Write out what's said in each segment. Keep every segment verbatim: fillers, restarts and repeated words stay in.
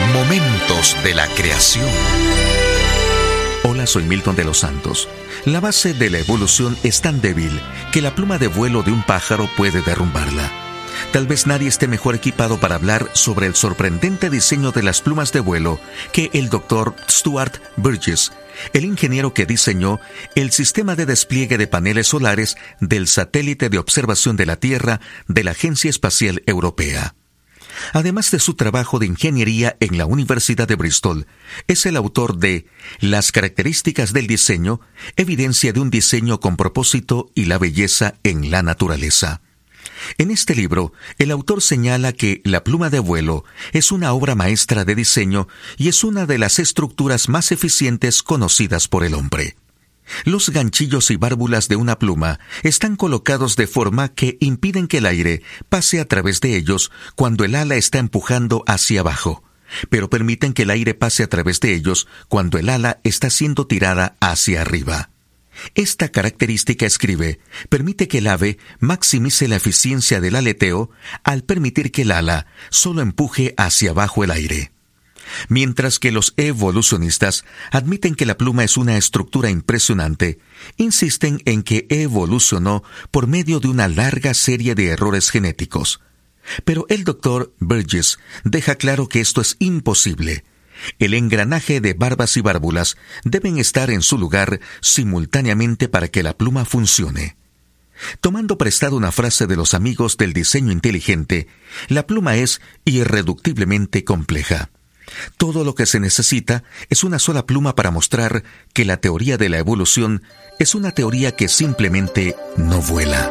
Momentos de la creación. Hola, soy Milton de los Santos. La base de la evolución es tan débil que la pluma de vuelo de un pájaro puede derrumbarla. Tal vez nadie esté mejor equipado para hablar sobre el sorprendente diseño de las plumas de vuelo que el doctor Stuart Burgess, el ingeniero que diseñó el sistema de despliegue de paneles solares del satélite de observación de la Tierra de la Agencia Espacial Europea. Además de su trabajo de ingeniería en la Universidad de Bristol, es el autor de Las características del diseño, evidencia de un diseño con propósito y la belleza en la naturaleza. En este libro, el autor señala que la pluma de vuelo es una obra maestra de diseño y es una de las estructuras más eficientes conocidas por el hombre. Los ganchillos y válvulas de una pluma están colocados de forma que impiden que el aire pase a través de ellos cuando el ala está empujando hacia abajo, pero permiten que el aire pase a través de ellos cuando el ala está siendo tirada hacia arriba. Esta característica, escribe, permite que el ave maximice la eficiencia del aleteo al permitir que el ala solo empuje hacia abajo el aire. Mientras que los evolucionistas admiten que la pluma es una estructura impresionante, insisten en que evolucionó por medio de una larga serie de errores genéticos. Pero el doctor Burgess deja claro que esto es imposible. El engranaje de barbas y válvulas deben estar en su lugar simultáneamente para que la pluma funcione. Tomando prestado una frase de los amigos del diseño inteligente, la pluma es irreductiblemente compleja. Todo lo que se necesita es una sola pluma para mostrar que la teoría de la evolución es una teoría que simplemente no vuela.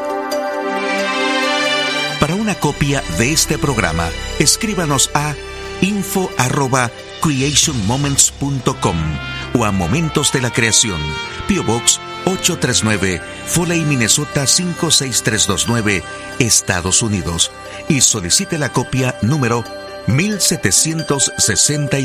Para una copia de este programa, escríbanos a info arroba creation moments punto com o a Momentos de la Creación, P O Box ocho tres nueve, Foley, Minnesota cinco seis tres dos nueve, Estados Unidos, y solicite la copia número mil setecientos sesenta y dos.